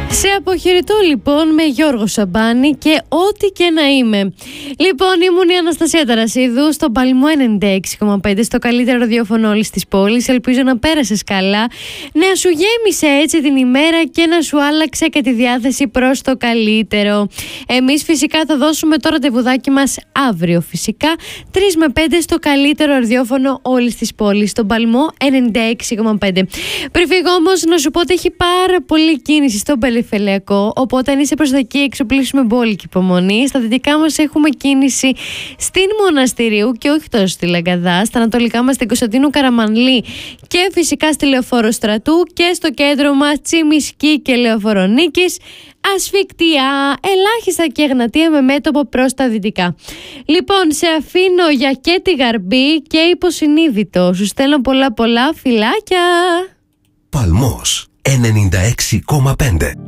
Σε αποχαιρετώ λοιπόν με Γιώργο Σαμπάνη και ό,τι και να είμαι. Λοιπόν, ήμουν η Αναστασία Ταρασίδου στο Παλμό 96,5, στο καλύτερο ραδιόφωνο όλης της πόλης. Ελπίζω να πέρασες καλά, να σου γέμισε έτσι την ημέρα και να σου άλλαξε και τη διάθεση προς το καλύτερο. Εμείς φυσικά θα δώσουμε το ραντεβουδάκι μας αύριο, φυσικά 3 με 5 στο καλύτερο ραδιόφωνο όλης της πόλης, στο Παλμό 96,5. Πριν φύγω όμως να σου πω ότι έχει πάρα πολύ κίνηση στον Περιφερειακό, οπότε αν είσαι προς τα εκεί εξοπλίσουμε μπόλικη υπομονή. Στα δυτικά μας έχουμε κίνηση στην Μοναστηρίου και όχι τόσο στη Λαγκαδά. Στα ανατολικά μας στην Κωνσταντίνου Καραμανλή και φυσικά στη Λεωφόρο Στρατού, και στο κέντρο μας Τσιμισκή και Λεωφόρο Νίκης. Ασφικτιά, ελάχιστα και Εγνατία με μέτωπο προς τα δυτικά. Λοιπόν, σε αφήνω για και τη Γαρμπή και υποσυνείδητο. Σου στέλνω πολλά φιλάκια. Παλμός 96,5.